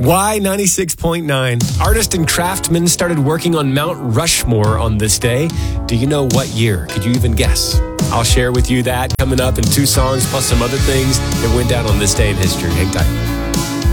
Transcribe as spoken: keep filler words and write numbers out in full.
Y ninety-six point nine. Artists and craftsmen started working on Mount Rushmore on this day. Do you know what year? Could you even guess? I'll share with you that coming up in two songs plus some other things that went down on this day in history. Hang tight.